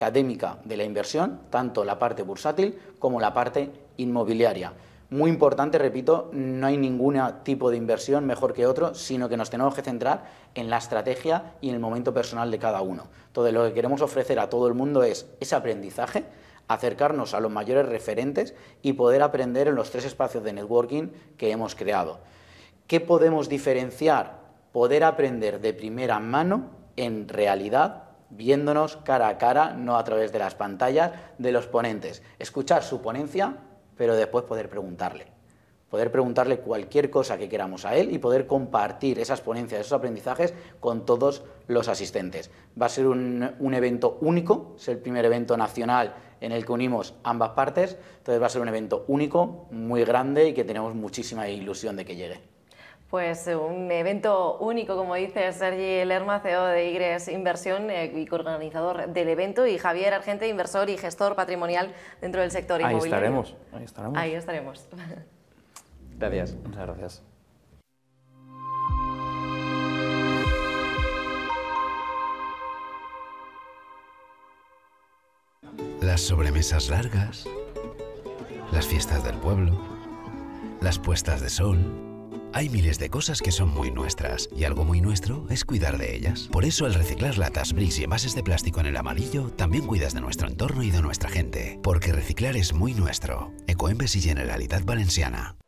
académica de la inversión, tanto la parte bursátil como la parte inmobiliaria. Muy importante, repito, no hay ningún tipo de inversión mejor que otro, sino que nos tenemos que centrar en la estrategia y en el momento personal de cada uno. Entonces, lo que queremos ofrecer a todo el mundo es ese aprendizaje, acercarnos a los mayores referentes y poder aprender en los 3 espacios de networking que hemos creado. ¿Qué podemos diferenciar? Poder aprender de primera mano, en realidad, viéndonos cara a cara, no a través de las pantallas, de los ponentes. Escuchar su ponencia, pero después poder preguntarle cualquier cosa que queramos a él y poder compartir esas ponencias, esos aprendizajes con todos los asistentes. Va a ser un evento único, es el primer evento nacional en el que unimos ambas partes, entonces va a ser un evento único, muy grande y que tenemos muchísima ilusión de que llegue. Pues un evento único, como dice Sergi Lerma, CEO de Igres Inversión y coorganizador del evento, y Javier Argente, inversor y gestor patrimonial dentro del sector inmobiliario. Ahí estaremos. Gracias. Muchas gracias. Las sobremesas largas, las fiestas del pueblo, las puestas de sol. Hay miles de cosas que son muy nuestras y algo muy nuestro es cuidar de ellas. Por eso al reciclar latas, bricks y envases de plástico en el amarillo, también cuidas de nuestro entorno y de nuestra gente. Porque reciclar es muy nuestro. Ecoembes y Generalitat Valenciana.